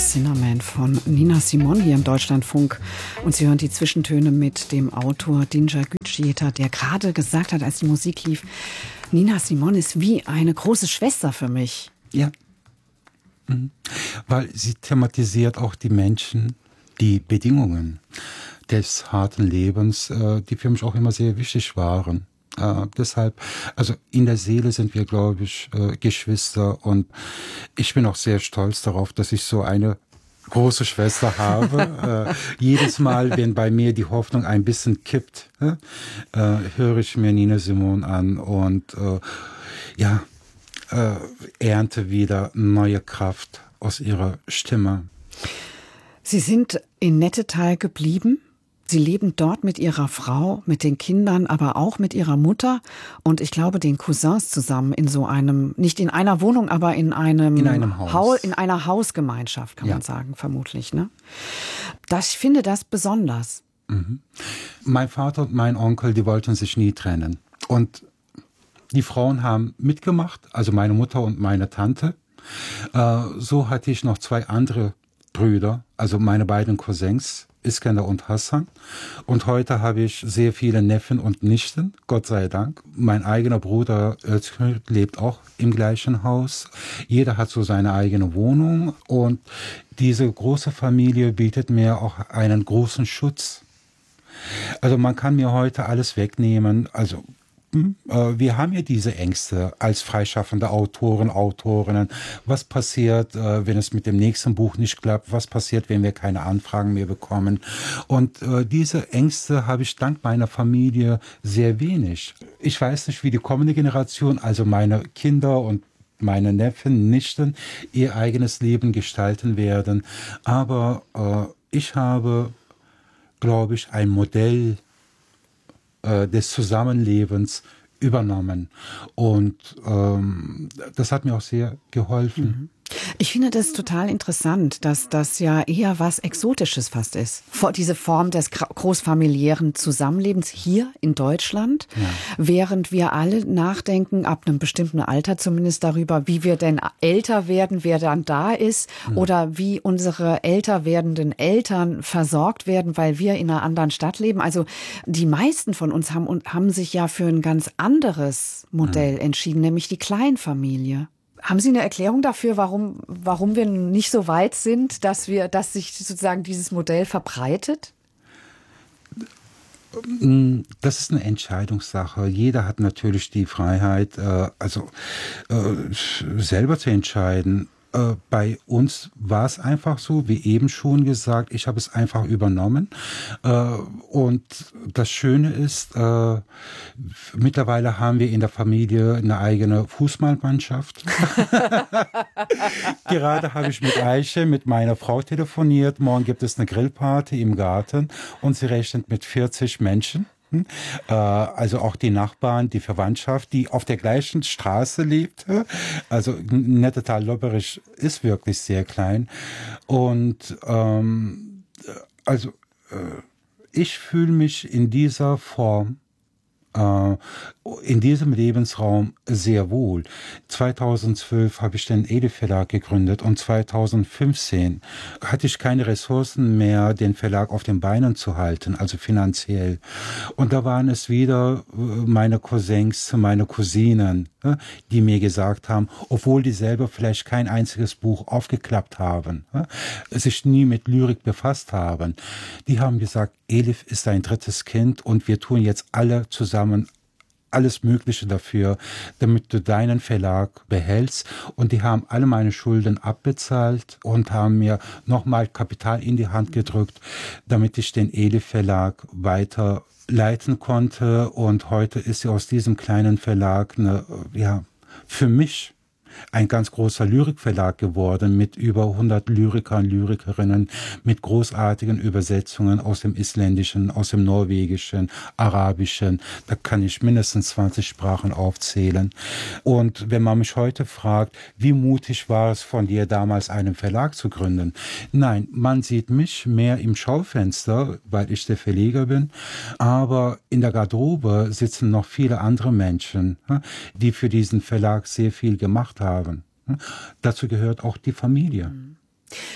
Sinnerman von Nina Simone hier im Deutschlandfunk. Und Sie hören die Zwischentöne mit dem Autor Dinja Gücüyetar, der gerade gesagt hat, als die Musik lief, Nina Simone ist wie eine große Schwester für mich. Ja, weil sie thematisiert auch die Menschen, die Bedingungen des harten Lebens, die für mich auch immer sehr wichtig waren. Deshalb, also in der Seele sind wir, glaube ich, Geschwister, und ich bin auch sehr stolz darauf, dass ich so eine große Schwester habe. Jedes Mal, wenn bei mir die Hoffnung ein bisschen kippt, höre ich mir Nina Simone an und ernte wieder neue Kraft aus ihrer Stimme. Sie sind in Nettetal geblieben. Sie leben dort mit Ihrer Frau, mit den Kindern, aber auch mit Ihrer Mutter und ich glaube den Cousins zusammen in so einem, nicht in einer Wohnung, aber in einem Haus. In einer Hausgemeinschaft, kann man sagen, vermutlich. Ne? Ich finde das besonders. Mhm. Mein Vater und mein Onkel, die wollten sich nie trennen. Und die Frauen haben mitgemacht, also meine Mutter und meine Tante. So hatte ich noch 2 andere Brüder, also meine beiden Cousins, Iskender und Hassan. Und heute habe ich sehr viele Neffen und Nichten, Gott sei Dank. Mein eigener Bruder Özgür lebt auch im gleichen Haus. Jeder hat so seine eigene Wohnung. Und diese große Familie bietet mir auch einen großen Schutz. Also man kann mir heute alles wegnehmen. Also wir haben ja diese Ängste als freischaffende Autoren, Autorinnen. Was passiert, wenn es mit dem nächsten Buch nicht klappt? Was passiert, wenn wir keine Anfragen mehr bekommen? Und diese Ängste habe ich dank meiner Familie sehr wenig. Ich weiß nicht, wie die kommende Generation, also meine Kinder und meine Neffen, Nichten, ihr eigenes Leben gestalten werden. Aber ich habe, glaube ich, ein Modell des Zusammenlebens übernommen. Und das hat mir auch sehr geholfen. Ich finde das total interessant, dass das ja eher was Exotisches fast ist. Diese Form des großfamiliären Zusammenlebens hier in Deutschland, während wir alle nachdenken, ab einem bestimmten Alter zumindest darüber, wie wir denn älter werden, wer dann da ist oder wie unsere älter werdenden Eltern versorgt werden, weil wir in einer anderen Stadt leben. Also die meisten von uns haben sich ja für ein ganz anderes Modell entschieden, nämlich die Kleinfamilie. Haben Sie eine Erklärung dafür, warum wir nicht so weit sind, dass sich sozusagen dieses Modell verbreitet? Das ist eine Entscheidungssache. Jeder hat natürlich die Freiheit, selber zu entscheiden. Bei uns war es einfach so, wie eben schon gesagt, ich habe es einfach übernommen. Und das Schöne ist, mittlerweile haben wir in der Familie eine eigene Fußballmannschaft. Gerade habe ich mit meiner Frau telefoniert. Morgen gibt es eine Grillparty im Garten und sie rechnet mit 40 Menschen. Also auch die Nachbarn, die Verwandtschaft, die auf der gleichen Straße lebt. Also Nettetal-Lobberich ist wirklich sehr klein. Und ich fühle mich in dieser Form, in diesem Lebensraum sehr wohl. 2012 habe ich den Elif Verlag gegründet und 2015 hatte ich keine Ressourcen mehr, den Verlag auf den Beinen zu halten, also finanziell. Und da waren es wieder meine Cousins, meine Cousinen, die mir gesagt haben, obwohl die selber vielleicht kein einziges Buch aufgeklappt haben, sich nie mit Lyrik befasst haben, die haben gesagt, Elif ist ein drittes Kind und wir tun jetzt alle zusammen alles Mögliche dafür, damit du deinen Verlag behältst. Und die haben alle meine Schulden abbezahlt und haben mir nochmal Kapital in die Hand gedrückt, damit ich den Elif Verlag weiter leiten konnte. Und heute ist sie aus diesem kleinen Verlag für mich ein ganz großer Lyrikverlag geworden mit über 100 Lyrikern, Lyrikerinnen, mit großartigen Übersetzungen aus dem Isländischen, aus dem Norwegischen, Arabischen. Da kann ich mindestens 20 Sprachen aufzählen. Und wenn man mich heute fragt, wie mutig war es von dir damals, einen Verlag zu gründen? Nein, man sieht mich mehr im Schaufenster, weil ich der Verleger bin, aber in der Garderobe sitzen noch viele andere Menschen, die für diesen Verlag sehr viel gemacht haben. Dazu gehört auch die Familie.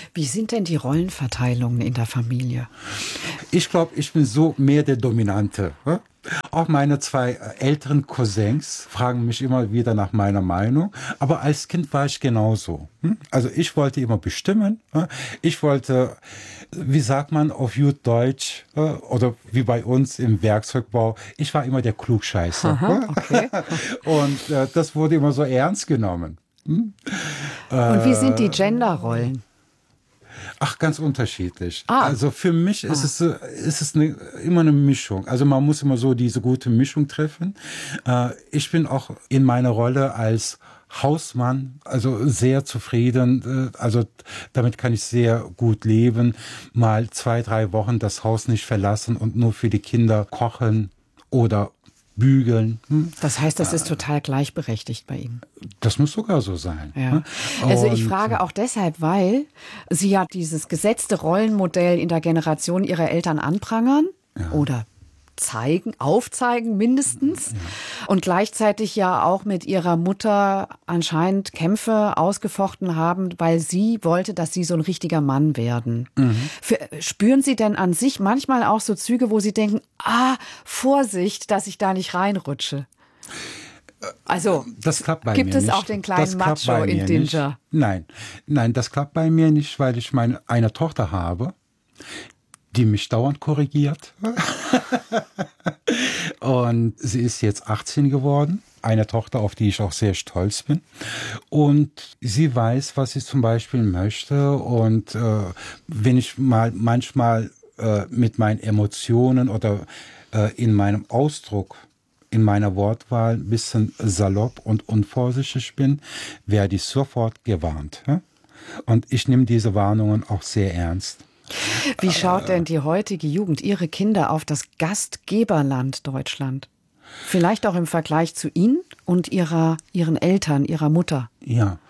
Wie sind denn die Rollenverteilungen in der Familie? Ich glaube, ich bin so mehr der Dominante. Auch meine 2 älteren Cousins fragen mich immer wieder nach meiner Meinung. Aber als Kind war ich genauso. Also ich wollte immer bestimmen. Ich wollte, wie sagt man auf gut Deutsch, oder wie bei uns im Werkzeugbau, ich war immer der Klugscheißer. Aha, okay. Und das wurde immer so ernst genommen. Und wie sind die Genderrollen? Ach, ganz unterschiedlich. Also für mich ist es immer eine Mischung. Also man muss immer so diese gute Mischung treffen. Ich bin auch in meiner Rolle als Hausmann, also sehr zufrieden. Also damit kann ich sehr gut leben. Mal 2, 3 Wochen das Haus nicht verlassen und nur für die Kinder kochen oder bügeln. Das heißt, das ist total gleichberechtigt bei Ihnen. Das muss sogar so sein. Ja. Also ich frage auch deshalb, weil Sie ja dieses gesetzte Rollenmodell in der Generation Ihrer Eltern anprangern oder aufzeigen mindestens. Und gleichzeitig ja auch mit Ihrer Mutter anscheinend Kämpfe ausgefochten haben, weil sie wollte, dass Sie so ein richtiger Mann werden. Spüren Sie denn an sich manchmal auch so Züge, wo Sie denken, Vorsicht, dass ich da nicht reinrutsche? Also das klappt bei gibt mir es nicht. auch den kleinen Macho in Dinja? Nein, das klappt bei mir nicht, weil ich eine Tochter habe, die mich dauernd korrigiert. Und sie ist jetzt 18 geworden. Eine Tochter, auf die ich auch sehr stolz bin. Und sie weiß, was sie zum Beispiel möchte. Und wenn ich manchmal mit meinen Emotionen oder in meinem Ausdruck, in meiner Wortwahl ein bisschen salopp und unvorsichtig bin, werde ich sofort gewarnt. Und ich nehme diese Warnungen auch sehr ernst. Wie schaut denn die heutige Jugend, Ihre Kinder, auf das Gastgeberland Deutschland? Vielleicht auch im Vergleich zu Ihnen und Ihren Eltern, Ihrer Mutter. Ja,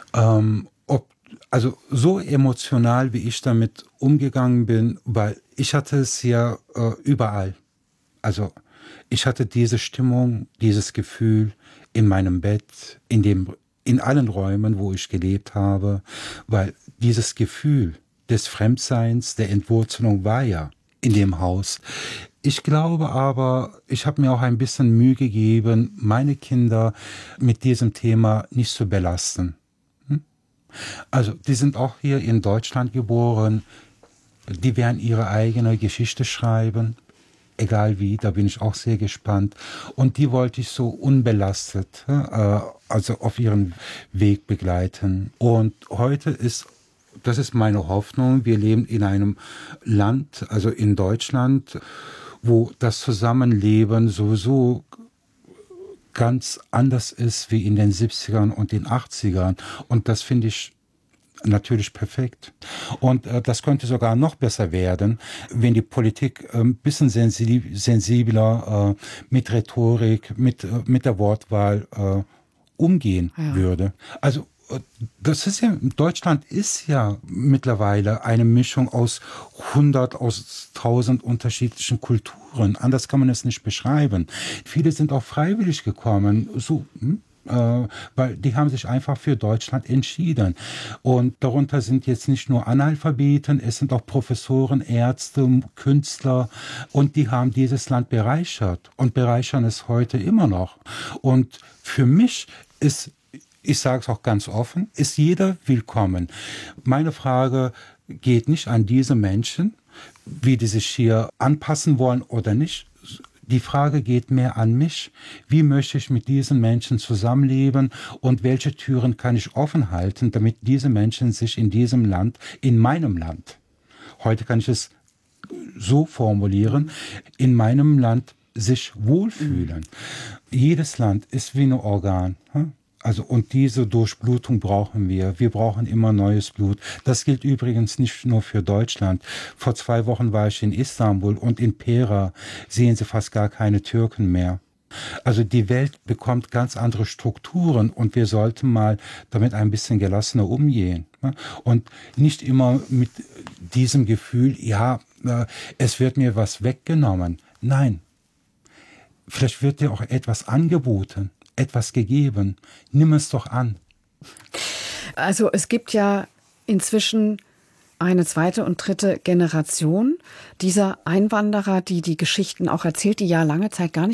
also so emotional, wie ich damit umgegangen bin, weil ich hatte es ja überall. Also ich hatte diese Stimmung, dieses Gefühl in meinem Bett, in allen Räumen, wo ich gelebt habe, weil dieses Gefühl des Fremdseins, der Entwurzelung war ja in dem Haus. Ich glaube aber, ich habe mir auch ein bisschen Mühe gegeben, meine Kinder mit diesem Thema nicht zu belasten. Also die sind auch hier in Deutschland geboren, die werden ihre eigene Geschichte schreiben, egal wie, da bin ich auch sehr gespannt. Und die wollte ich so unbelastet, also auf ihren Weg begleiten. Und heute das ist meine Hoffnung, wir leben in einem Land, also in Deutschland, wo das Zusammenleben sowieso ganz anders ist wie in den 70ern und den 80ern. Und das finde ich natürlich perfekt. Und das könnte sogar noch besser werden, wenn die Politik ein bisschen sensibler mit Rhetorik, mit der Wortwahl umgehen würde. Also Deutschland ist ja mittlerweile eine Mischung aus 1000 unterschiedlichen Kulturen. Anders kann man es nicht beschreiben. Viele sind auch freiwillig gekommen, weil die haben sich einfach für Deutschland entschieden. Und darunter sind jetzt nicht nur Analphabeten, es sind auch Professoren, Ärzte, Künstler, und die haben dieses Land bereichert und bereichern es heute immer noch. Und für mich ich sage es auch ganz offen, ist jeder willkommen. Meine Frage geht nicht an diese Menschen, wie die sich hier anpassen wollen oder nicht. Die Frage geht mehr an mich. Wie möchte ich mit diesen Menschen zusammenleben und welche Türen kann ich offen halten, damit diese Menschen sich in diesem Land, in meinem Land, heute kann ich es so formulieren, in meinem Land sich wohlfühlen. Jedes Land ist wie ein Organ. Also, und diese Durchblutung brauchen wir. Wir brauchen immer neues Blut. Das gilt übrigens nicht nur für Deutschland. Vor 2 Wochen war ich in Istanbul und in Pera sehen Sie fast gar keine Türken mehr. Also die Welt bekommt ganz andere Strukturen und wir sollten mal damit ein bisschen gelassener umgehen. Und nicht immer mit diesem Gefühl, es wird mir was weggenommen. Nein, vielleicht wird dir auch etwas angeboten, etwas gegeben. Nimm es doch an. Also es gibt ja inzwischen eine zweite und dritte Generation dieser Einwanderer, die die Geschichten auch erzählt, die ja lange Zeit gar nicht